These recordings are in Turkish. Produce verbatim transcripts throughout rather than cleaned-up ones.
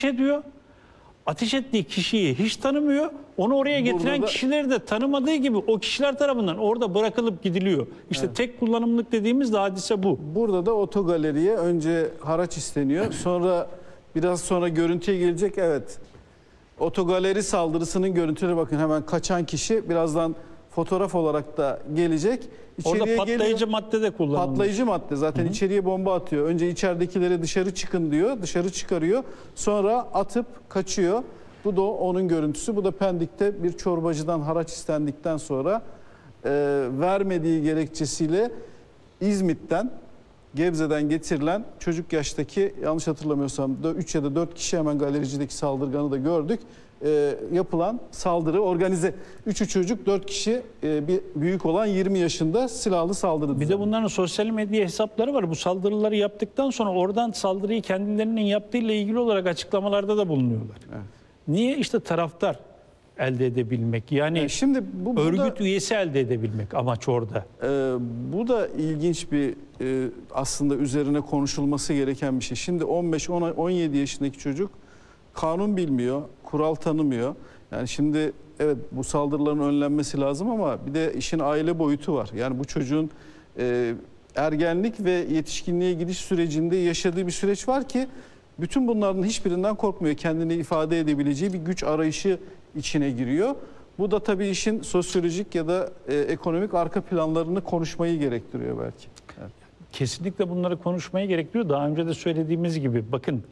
ediyor. Ateş ettiği kişiyi hiç tanımıyor. Onu oraya getiren da... kişileri de tanımadığı gibi o kişiler tarafından orada bırakılıp gidiliyor. İşte evet. tek kullanımlık dediğimiz de hadise bu. Burada da otogaleriye önce haraç isteniyor. Sonra biraz sonra görüntüye gelecek. Evet. Otogaleri saldırısının görüntüleri bakın, hemen kaçan kişi birazdan fotoğraf olarak da gelecek. İçeriye orada patlayıcı geliyor. madde de kullanılmış. Patlayıcı madde zaten. Hı -hı. içeriye bomba atıyor. Önce içeridekilere dışarı çıkın diyor. Dışarı çıkarıyor. Sonra atıp kaçıyor. Bu da onun görüntüsü. Bu da Pendik'te bir çorbacıdan haraç istendikten sonra e, vermediği gerekçesiyle İzmit'ten, Gebze'den getirilen çocuk yaştaki, yanlış hatırlamıyorsam üç ya da dört kişi, hemen galericideki saldırganı da gördük. E, yapılan saldırı organize. üçü çocuk, dört kişi, e, bir büyük olan yirmi yaşında silahlı saldırı düzenli. Bir de bunların sosyal medya hesapları var. Bu saldırıları yaptıktan sonra oradan saldırıyı kendilerinin yaptığıyla ilgili olarak açıklamalarda da bulunuyorlar. Evet. Niye? İşte taraftar elde edebilmek. Yani, yani şimdi bu, bu örgüt da, üyesi elde edebilmek amaç orada. E, bu da ilginç bir e, aslında üzerine konuşulması gereken bir şey. Şimdi on beş on yedi yaşındaki çocuk kanun bilmiyor, kural tanımıyor. Yani şimdi evet, bu saldırıların önlenmesi lazım ama bir de işin aile boyutu var. Yani bu çocuğun e, ergenlik ve yetişkinliğe gidiş sürecinde yaşadığı bir süreç var ki bütün bunların hiçbirinden korkmuyor. Kendini ifade edebileceği bir güç arayışı içine giriyor. Bu da tabii işin sosyolojik ya da e, ekonomik arka planlarını konuşmayı gerektiriyor belki. Evet. Kesinlikle bunları konuşmayı gerektiriyor. Daha önce de söylediğimiz gibi bakın,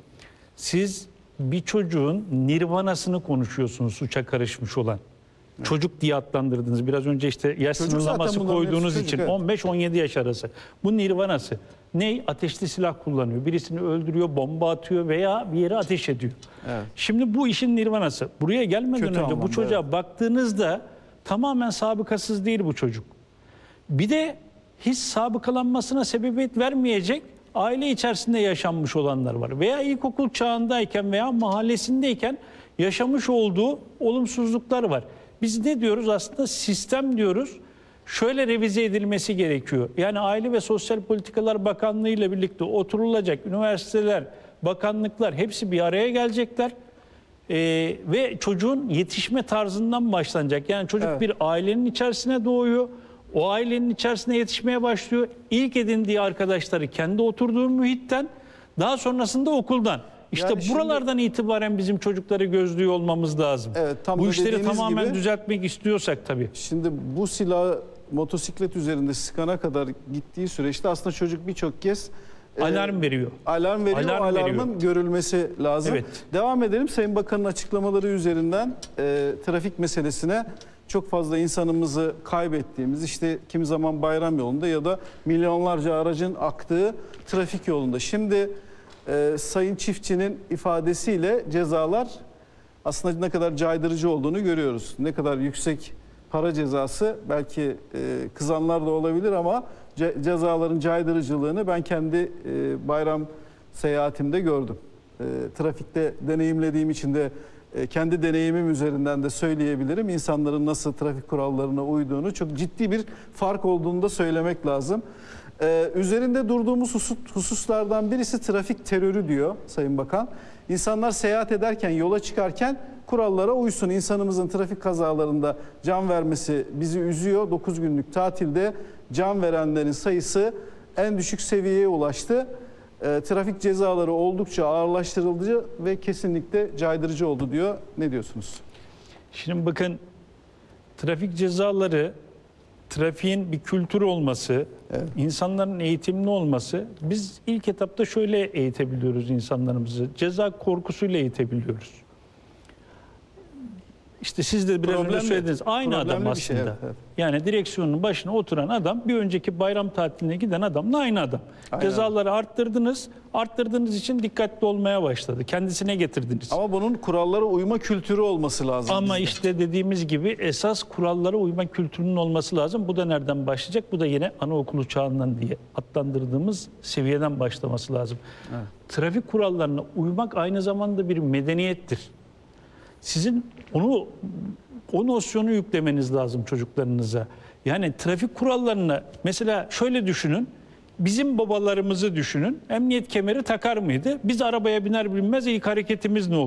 siz bir çocuğun nirvanasını konuşuyorsunuz, suça karışmış olan. Evet. Çocuk diye adlandırdınız. Biraz önce işte yaş çocuk sınırlaması koyduğunuz için çocuk, evet. on beş on yedi yaş arası. Bu nirvanası. Ne? Ateşli silah kullanıyor. Birisini öldürüyor, bomba atıyor veya bir yere ateş ediyor. Evet. Şimdi bu işin nirvanası. Buraya gelmeden Kötü önce anlamda, bu çocuğa evet. baktığınızda tamamen sabıkasız değil bu çocuk. Bir de hiç sabıkalanmasına sebebiyet vermeyecek aile içerisinde yaşanmış olanlar var. Veya ilkokul çağındayken veya mahallesindeyken yaşamış olduğu olumsuzluklar var. Biz ne diyoruz? Aslında sistem diyoruz. Şöyle revize edilmesi gerekiyor. Yani Aile ve Sosyal Politikalar Bakanlığı ile birlikte oturulacak üniversiteler, bakanlıklar hepsi bir araya gelecekler. Ee, ve çocuğun yetişme tarzından başlanacak. Yani çocuk evet. bir ailenin içerisine doğuyor. O ailenin içerisine yetişmeye başlıyor. İlk edindiği arkadaşları kendi oturduğu mühitten, daha sonrasında okuldan. İşte yani buralardan şimdi, itibaren bizim çocukları gözlüyor olmamız lazım. Evet, tam bu işleri tamamen gibi, düzeltmek istiyorsak tabii. Şimdi bu silahı motosiklet üzerinde sıkana kadar gittiği süreçte aslında çocuk birçok kez alarm veriyor. Alarm veriyor. Alarm o alarmın veriyor. görülmesi lazım. Evet. Devam edelim. Sayın Bakan'ın açıklamaları üzerinden e, trafik meselesine. Çok fazla insanımızı kaybettiğimiz, işte kimi zaman bayram yolunda ya da milyonlarca aracın aktığı trafik yolunda. Şimdi e, Sayın Çiftçi'nin ifadesiyle cezalar aslında ne kadar caydırıcı olduğunu görüyoruz. Ne kadar yüksek para cezası, belki e, kızanlar da olabilir ama ce cezaların caydırıcılığını ben kendi e, bayram seyahatimde gördüm. E, trafikte deneyimlediğim için de kendi deneyimim üzerinden de söyleyebilirim. İnsanların nasıl trafik kurallarına uyduğunu, çok ciddi bir fark olduğunu da söylemek lazım. Ee, üzerinde durduğumuz husus, hususlardan birisi trafik terörü diyor Sayın Bakan. İnsanlar seyahat ederken, yola çıkarken kurallara uysun. İnsanımızın trafik kazalarında can vermesi bizi üzüyor. dokuz günlük tatilde can verenlerin sayısı en düşük seviyeye ulaştı. E, trafik cezaları oldukça ağırlaştırıldı ve kesinlikle caydırıcı oldu diyor. Ne diyorsunuz? Şimdi bakın, trafik cezaları, trafiğin bir kültürü olması, evet. insanların eğitimli olması, biz ilk etapta şöyle eğitebiliyoruz insanlarımızı. Ceza korkusuyla eğitebiliyoruz. İşte siz de biraz önce söylediniz. Aynı Problemli adam aslında. Şey, evet, evet. Yani direksiyonun başına oturan adam, bir önceki bayram tatiline giden adamla aynı adam. Aynen. Cezaları arttırdınız. Arttırdığınız için dikkatli olmaya başladı. Kendisine getirdiniz. Ama bunun kurallara uyma kültürü olması lazım. Ama bizde. işte dediğimiz gibi esas kurallara uyma kültürünün olması lazım. Bu da nereden başlayacak? Bu da yine anaokulu çağından diye adlandırdığımız seviyeden başlaması lazım. Evet. Trafik kurallarına uymak aynı zamanda bir medeniyettir. Sizin onu o nosyonu yüklemeniz lazım çocuklarınıza. Yani trafik kurallarına mesela şöyle düşünün. Bizim babalarımızı düşünün. Emniyet kemeri takar mıydı? Biz arabaya biner binmez ilk hareketimiz ne oldu?